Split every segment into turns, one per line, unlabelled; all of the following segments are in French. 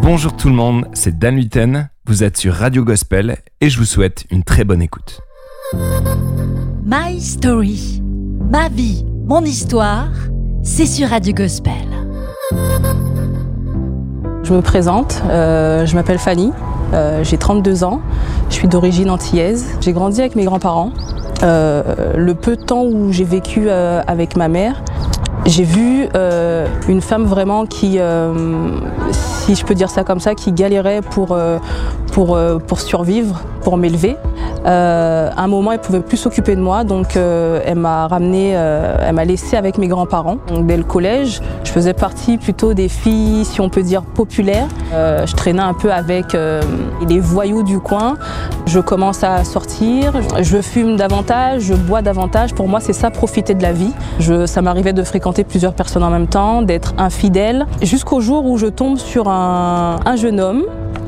Bonjour tout le monde, c'est Dan Luten, vous êtes sur Radio Gospel et je vous souhaite une très bonne écoute.
My Story, ma vie, mon histoire, c'est sur Radio Gospel.
Je me présente, je m'appelle Fanny, j'ai 32 ans, je suis d'origine antillaise. J'ai grandi avec mes grands-parents. Le peu de temps où j'ai vécu avec ma mère, j'ai vu une femme vraiment qui, si je peux dire ça comme ça, qui galérait pour survivre, pour m'élever. À un moment, elle ne pouvait plus s'occuper de moi, donc elle m'a ramenée, elle m'a laissée avec mes grands-parents. Donc, dès le collège, je faisais partie plutôt des filles, si on peut dire, populaires. Je traînais un peu avec les voyous du coin. Je commence à sortir, je fume davantage, je bois davantage. Pour moi, c'est ça, profiter de la vie. Ça m'arrivait de fréquenter plusieurs personnes en même temps, d'être infidèle, jusqu'au jour où je tombe sur un jeune homme.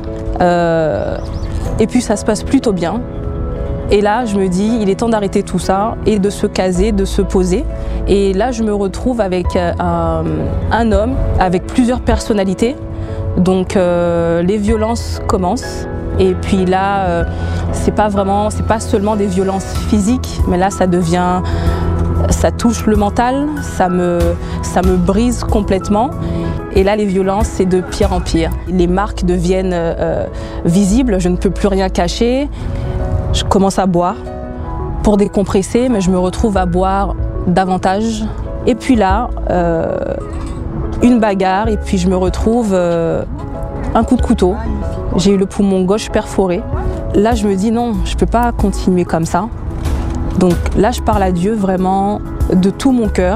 Et puis ça se passe plutôt bien. Et là, je me dis, il est temps d'arrêter tout ça et de se caser, de se poser. Et là, je me retrouve avec un homme avec plusieurs personnalités. Donc, les violences commencent. Et puis là, c'est pas seulement des violences physiques, mais là, ça touche le mental, ça me brise complètement. Et là, les violences, c'est de pire en pire. Les marques deviennent visibles, je ne peux plus rien cacher. Je commence à boire pour décompresser, mais je me retrouve à boire davantage. Et puis là, une bagarre, et puis je me retrouve un coup de couteau. J'ai eu le poumon gauche perforé. Là, je me dis non, je ne peux pas continuer comme ça. Donc là, je parle à Dieu vraiment de tout mon cœur.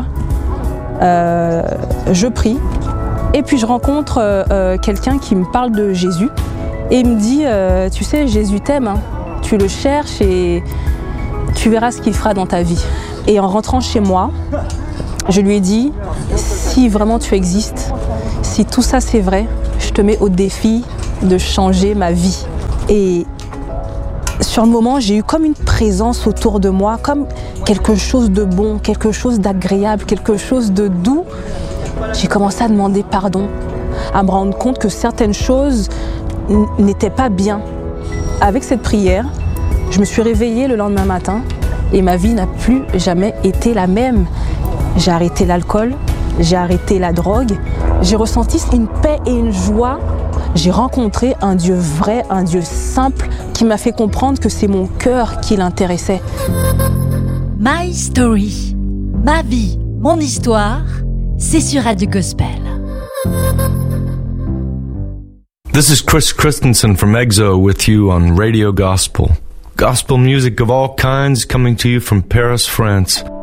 Je prie. Et puis je rencontre quelqu'un qui me parle de Jésus. Et il me dit, tu sais, Jésus t'aime, hein. Tu le cherches et tu verras ce qu'il fera dans ta vie. Et en rentrant chez moi, je lui ai dit, si vraiment tu existes, si tout ça c'est vrai, je te mets au défi de changer ma vie. Et sur le moment, j'ai eu comme une présence autour de moi, comme quelque chose de bon, quelque chose d'agréable, quelque chose de doux. J'ai commencé à demander pardon, à me rendre compte que certaines choses n'étaient pas bien. Avec cette prière, je me suis réveillée le lendemain matin et ma vie n'a plus jamais été la même. J'ai arrêté l'alcool, j'ai arrêté la drogue, j'ai ressenti une paix et une joie. J'ai rencontré un Dieu vrai, un Dieu simple qui m'a fait comprendre que c'est mon cœur qui l'intéressait.
My Story, ma vie, mon histoire, c'est sur Radio Gospel.
This is Chris Christensen from EXO with you on Radio Gospel. Gospel music of all kinds coming to you from Paris, France.